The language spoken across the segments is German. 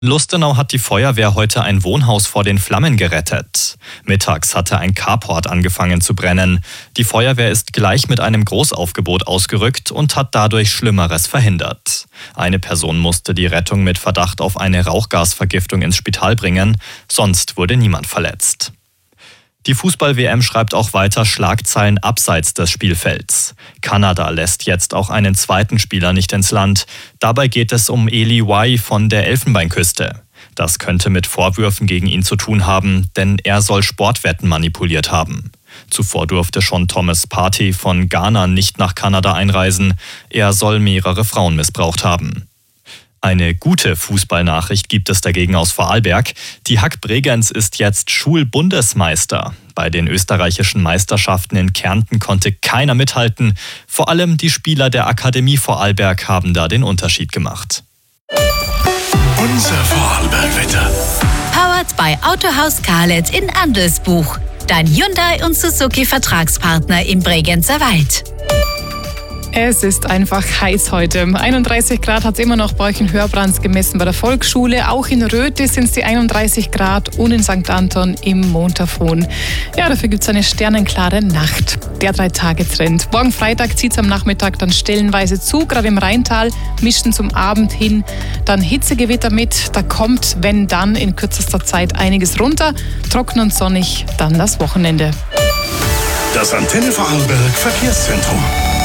Lustenau hat die Feuerwehr heute ein Wohnhaus vor den Flammen gerettet. Mittags hatte ein Carport angefangen zu brennen. Die Feuerwehr ist gleich mit einem Großaufgebot ausgerückt und hat dadurch Schlimmeres verhindert. Eine Person musste die Rettung mit Verdacht auf eine Rauchgasvergiftung ins Spital bringen, sonst wurde niemand verletzt. Die Fußball-WM schreibt auch weiter Schlagzeilen abseits des Spielfelds. Kanada lässt jetzt auch einen zweiten Spieler nicht ins Land. Dabei geht es um Eli Wai von der Elfenbeinküste. Das könnte mit Vorwürfen gegen ihn zu tun haben, denn er soll Sportwetten manipuliert haben. Zuvor durfte schon Thomas Partey von Ghana nicht nach Kanada einreisen. Er soll mehrere Frauen missbraucht haben. Eine gute Fußballnachricht gibt es dagegen aus Vorarlberg. Die Hack Bregenz ist jetzt Schulbundesmeister. Bei den österreichischen Meisterschaften in Kärnten konnte keiner mithalten. Vor allem die Spieler der Akademie Vorarlberg haben da den Unterschied gemacht. Unser Vorarlberg-Wetter. Powered by Autohaus Karlet in Andelsbuch. Dein Hyundai und Suzuki Vertragspartner im Bregenzer Wald. Es ist einfach heiß heute. 31 Grad hat es immer noch bei euch in Hörbrands gemessen bei der Volksschule. Auch in Röthe sind es die 31 Grad und in St. Anton im Montafon. Ja, dafür gibt es eine sternenklare Nacht. Der 3-Tage-Trend. Morgen Freitag zieht es am Nachmittag dann stellenweise zu, gerade im Rheintal, mischen zum Abend hin. Dann Hitzegewitter mit. Da kommt, wenn dann, in kürzester Zeit einiges runter. Trocken und sonnig, dann das Wochenende. Das Antenne Vorarlberg Verkehrszentrum.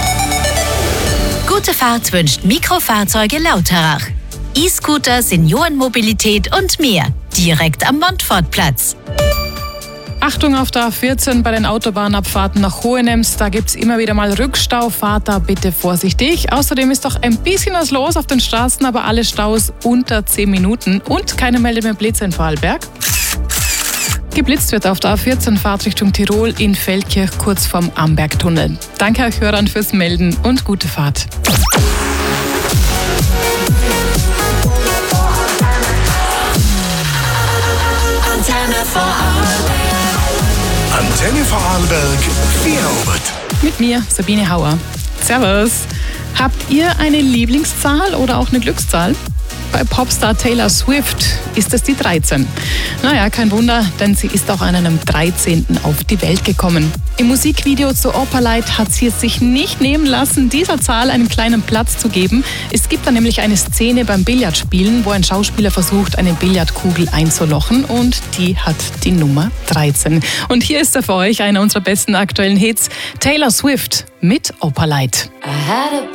Gute Fahrt wünscht Mikrofahrzeuge Lauterach. E-Scooter, Seniorenmobilität und mehr. Direkt am Montfortplatz. Achtung auf der A14 bei den Autobahnabfahrten nach Hohenems. Da gibt es immer wieder mal Rückstau. Fahrt da bitte vorsichtig. Außerdem ist doch ein bisschen was los auf den Straßen, aber alle Staus unter 10 Minuten. Und keine Melde mehr Blitze in Vorarlberg. Geblitzt wird auf der A14 Fahrtrichtung Tirol in Feldkirch kurz vorm Ambergtunnel. Danke euch Hörern fürs Melden und gute Fahrt. Antenne Vorarlberg Feelgood. Mit mir, Sabine Hauer. Servus. Habt ihr eine Lieblingszahl oder auch eine Glückszahl? Bei Popstar Taylor Swift ist es die 13. Naja, kein Wunder, denn sie ist auch an einem 13. auf die Welt gekommen. Im Musikvideo zu Opalite hat sie es sich nicht nehmen lassen, dieser Zahl einen kleinen Platz zu geben. Es gibt da nämlich eine Szene beim Billardspielen, wo ein Schauspieler versucht, eine Billardkugel einzulochen und die hat die Nummer 13. Und hier ist er für euch, einer unserer besten aktuellen Hits, Taylor Swift mit Opalite. I had a